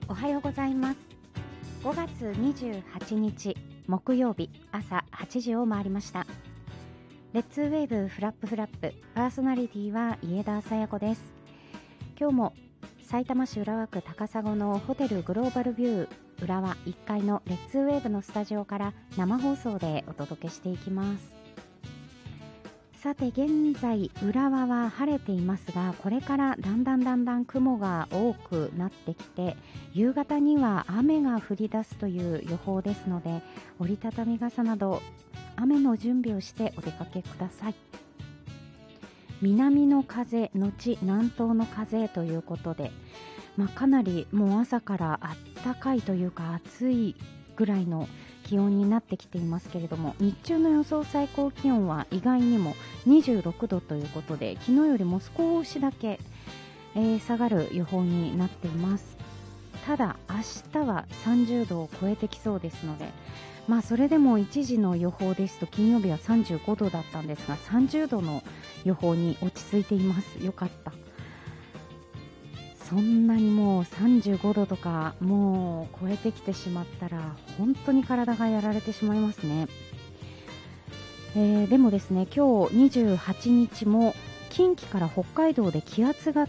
おはようございます。5月28日木曜日朝8時を回りました。レッツウェーブフラップフラップ、パーソナリティは家田紗也子です。今日もさいたま市浦和区高砂のホテルグローバルビュー浦和1階のレッツウェーブのスタジオから生放送でお届けしていきます。さて現在浦和は晴れていますが、これからだんだん雲が多くなってきて、夕方には雨が降り出すという予報ですので、折りたたみ傘など雨の準備をしてお出かけください。南の風のち南東の風ということで、かなりもう朝からあったかいというか暑いぐらいの気温になってきていますけれども、日中の予想最高気温は意外にも26度ということで、昨日よりも少しだけ、下がる予報になっています。ただ明日は30度を超えてきそうですので、それでも一時の予報ですと金曜日は35度だったんですが、30度の予報に落ち着いています。よかった。そんなにもう35度とかもう超えてきてしまったら本当に体がやられてしまいますね。でもですね、今日28日も近畿から北海道で気圧が